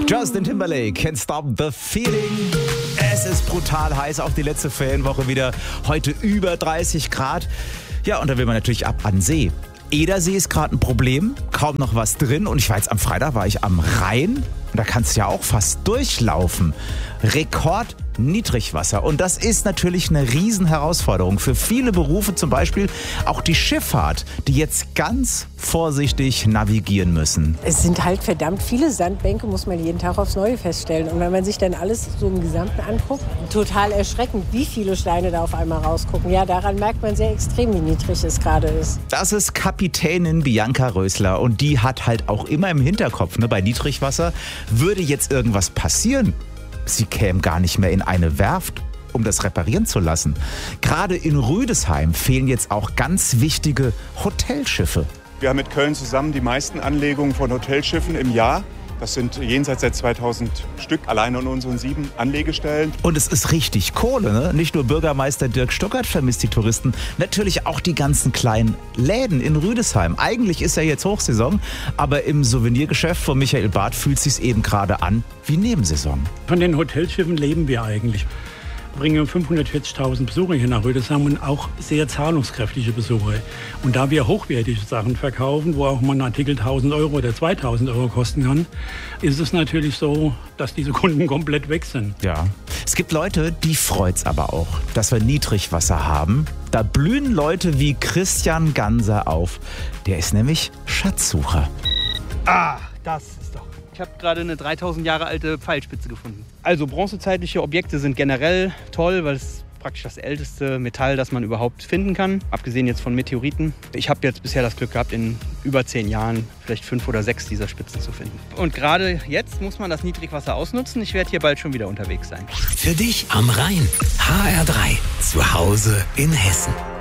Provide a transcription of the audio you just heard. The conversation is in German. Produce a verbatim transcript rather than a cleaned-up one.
Justin Timberlake, Can't Stop the Feeling. Es ist brutal heiß, auch die letzte Ferienwoche wieder. Heute über dreißig Grad. Ja, und da will man natürlich ab an See. Edersee ist gerade ein Problem, kaum noch was drin. Und ich war jetzt am Freitag, war ich am Rhein. Und da kannst du ja auch fast durchlaufen. Rekord Niedrigwasser. Und das ist natürlich eine Riesenherausforderung für viele Berufe, zum Beispiel auch die Schifffahrt, die jetzt ganz vorsichtig navigieren müssen. Es sind halt verdammt viele Sandbänke, muss man jeden Tag aufs Neue feststellen. Und wenn man sich dann alles so im Gesamten anguckt, total erschreckend, wie viele Steine da auf einmal rausgucken. Ja, daran merkt man sehr extrem, wie niedrig es gerade ist. Das ist Kapitänin Bianca Rösler und die hat halt auch immer im Hinterkopf, ne, bei Niedrigwasser würde jetzt irgendwas passieren. Sie kämen gar nicht mehr in eine Werft, um das reparieren zu lassen. Gerade in Rüdesheim fehlen jetzt auch ganz wichtige Hotelschiffe. Wir haben mit Köln zusammen die meisten Anlegungen von Hotelschiffen im Jahr. Das sind jenseits der zweitausend Stück, allein an unseren sieben Anlegestellen. Und es ist richtig Kohle, ne? Nicht nur Bürgermeister Dirk Stuckert vermisst die Touristen, natürlich auch die ganzen kleinen Läden in Rüdesheim. Eigentlich ist ja jetzt Hochsaison, aber im Souvenirgeschäft von Michael Barth fühlt es sich eben gerade an wie Nebensaison. Von den Hotelschiffen leben wir eigentlich. Wir bringen fünfhundertvierzigtausend Besucher hier nach Rüdesheim und auch sehr zahlungskräftige Besucher. Und da wir hochwertige Sachen verkaufen, wo auch mal ein Artikel tausend Euro oder zweitausend Euro kosten kann, ist es natürlich so, dass diese Kunden komplett weg sind. Ja, es gibt Leute, die freut's aber auch, dass wir Niedrigwasser haben. Da blühen Leute wie Christian Ganser auf. Der ist nämlich Schatzsucher. Ah, das ist doch... Ich habe gerade eine dreitausend Jahre alte Pfeilspitze gefunden. Also bronzezeitliche Objekte sind generell toll, weil es praktisch das älteste Metall, das man überhaupt finden kann. Abgesehen jetzt von Meteoriten. Ich habe jetzt bisher das Glück gehabt, in über zehn Jahren vielleicht fünf oder sechs dieser Spitzen zu finden. Und gerade jetzt muss man das Niedrigwasser ausnutzen. Ich werde hier bald schon wieder unterwegs sein. Für dich am Rhein. H R drei. Zu Hause in Hessen.